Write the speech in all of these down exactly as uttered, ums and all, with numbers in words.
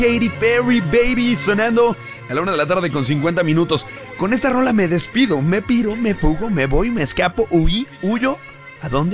Katy Perry, Baby, sonando a la una de la tarde con cincuenta minutos. Con esta rola me despido, me piro, me fugo, me voy, me escapo, huí, huyo. ¿A dónde?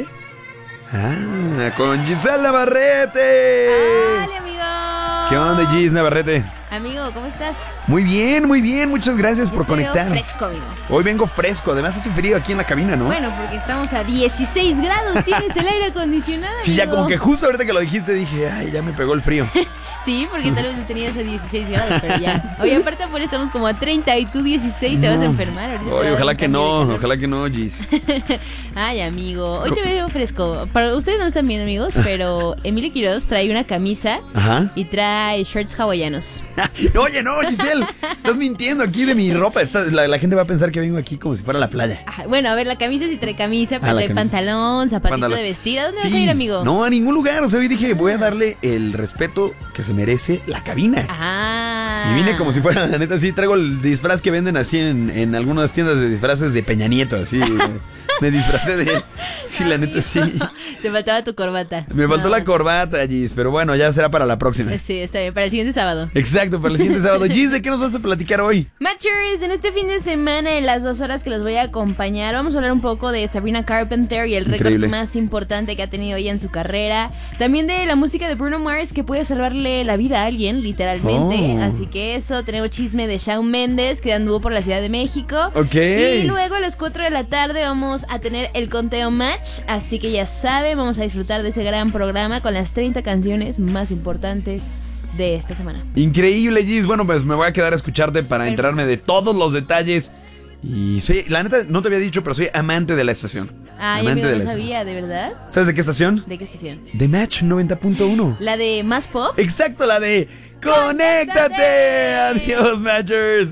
Ah, con Giselle Navarrete. ¡Dale, amigo! ¿Qué onda, Gis Navarrete? Amigo, ¿cómo estás? Muy bien, muy bien, muchas gracias Yo por te veo conectar. Fresco, amigo. Hoy vengo fresco, además hace frío aquí en la cabina, ¿no? Bueno, porque estamos a dieciséis grados, tienes el aire acondicionado, Sí, ya amigo. como que justo ahorita que lo dijiste dije, ay, ya me pegó el frío. Sí, porque tal vez lo tenías a dieciséis grados, pero ya. Oye, aparte por estamos como a treinta y tú dieciséis, te No. vas a enfermar. Ahorita te Oye, va a ojalá dar que un cambio de no, calor. ojalá que no, Gis. Ay, amigo, hoy te veo fresco. Para ustedes no lo están viendo, amigos, pero Emilio Quiroz trae una camisa Ajá. y trae shorts hawaianos. Oye, no, Giselle, estás mintiendo aquí de mi ropa. Estás- la, la gente va a pensar que vengo aquí como si fuera a la playa. Ah, bueno, a ver, la camisa sí trae camisa, pero Ah, la trae camisa. pantalón, zapatito Pantalón. de vestir. ¿A dónde Sí. vas a ir, amigo? No, a ningún lugar. O sea, hoy dije, voy a darle el respeto que se merece la cabina. Ah. Y vine como si fuera, la neta, sí, traigo el disfraz que venden así en, en algunas tiendas de disfraces de Peña Nieto, así. Me disfracé de él. Sí, la neta, sí. Te faltaba tu corbata. Me faltó Nada la más. corbata, Gis, pero bueno, ya será para la próxima. Sí, está bien, para el siguiente sábado. Exacto, para el siguiente sábado. Gis, ¿de qué nos vas a platicar hoy? Matchers, en este fin de semana, en las dos horas que los voy a acompañar, vamos a hablar un poco de Sabrina Carpenter y el récord Increíble. más importante que ha tenido ella en su carrera. También de la música de Bruno Mars, que puede salvarle la vida a alguien, literalmente. Oh. Así que eso, tenemos chisme de Shawn Mendes, que anduvo por la Ciudad de México. Ok. Y luego a las cuatro de la tarde vamos a tener el conteo Match. Así que ya saben, vamos a disfrutar de ese gran programa con las treinta canciones más importantes de esta semana. Increíble, Gis. Bueno, pues me voy a quedar a escucharte para Perfecto. enterarme de todos los detalles. Y soy, la neta, no te había dicho, pero soy amante de la estación. Ay, amante amigo, de no la sabía, ¿de verdad? estación. ¿Sabes de qué estación? ¿De qué estación? De Match noventa punto uno. ¿La de Más Pop? Exacto, la de ¡Conéctate! Adiós, Matchers.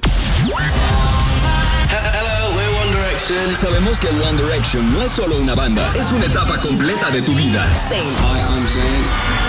Sabemos que One Direction no es solo una banda, es una etapa completa de tu vida. Hi, I'm Zayn.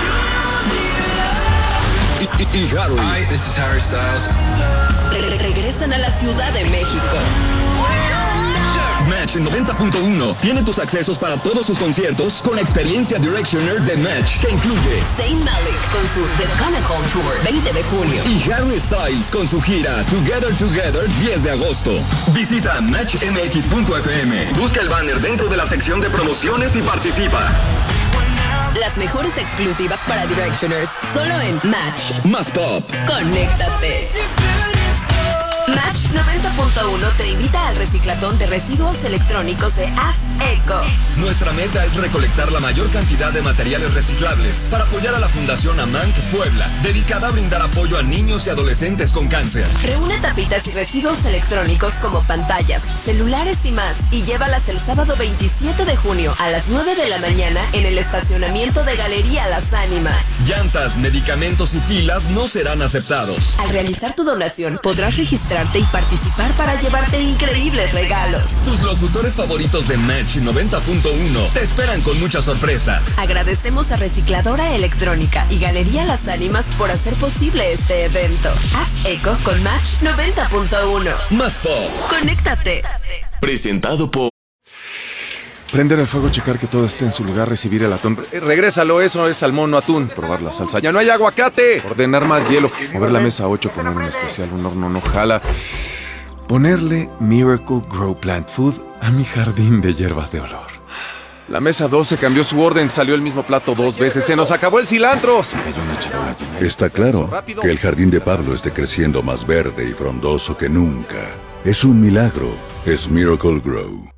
Y, y- y Harry, Hi, this is Harry Styles. Re- regresan a la Ciudad de México. Match noventa punto uno tiene tus accesos para todos sus conciertos con la experiencia Directioner de Match, que incluye Zayn Malik con su The Chronicle Tour, veinte de junio. y Harry Styles con su gira Together Together, diez de agosto. Visita match m x punto f m, busca el banner dentro de la sección de promociones y participa. Las mejores exclusivas para Directioners, solo en Match. Más pop, Conéctate. Match noventa punto uno te invita al reciclatón de residuos electrónicos de Haz Eco. nuestra meta es recolectar la mayor cantidad de materiales reciclables para apoyar a la Fundación Amanc Puebla, dedicada a brindar apoyo a niños y adolescentes con cáncer. Reúne tapitas y residuos electrónicos como pantallas, celulares y más y llévalas el sábado veintisiete de junio a las nueve de la mañana en el estacionamiento de Galería Las Ánimas. Llantas, medicamentos y pilas no serán aceptados. Al realizar tu donación podrás registrarte y participar para llevarte increíbles regalos. Tus locutores favoritos de Match noventa punto uno te esperan con muchas sorpresas. Agradecemos a Recicladora Electrónica y Galería Las Ánimas por hacer posible este evento. Haz eco con Match noventa punto uno. Más pop. Conéctate. Presentado por... Prender el fuego, checar que todo esté en su lugar, recibir el atún. Eh, Regrésalo, eso es salmón, no atún. Probar la salsa. ¡Ya no hay aguacate! Ordenar más hielo. Mover la mesa a ocho, poner un especial, un horno no jala. Ponerle Miracle Grow Plant Food a mi jardín de hierbas de olor. La mesa doce cambió su orden, salió el mismo plato dos veces. ¡Se nos acabó el cilantro! Se cayó una charola llena de- Está claro que el jardín de Pablo esté creciendo más verde y frondoso que nunca. Es un milagro. Es Miracle Grow.